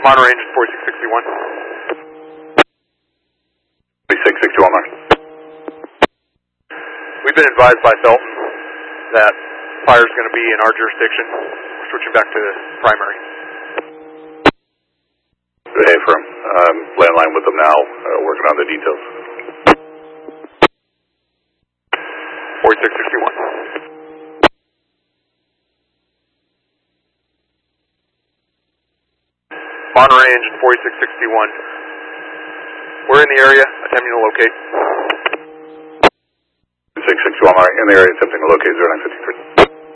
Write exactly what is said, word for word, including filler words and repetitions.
Monterey engine forty-six sixty-one. forty-six sixty-one, Mark. We've been advised by Felton that fire's going to be in our jurisdiction. We're switching back to primary. Hey, firm. Um, landline with them now, uh, working on the details. forty-six sixty-one. Monterey engine forty-six sixty-one. We're in the area, attempting to locate. six sixty-one, Monterey, in the area, attempting to locate zero nine fifty-three.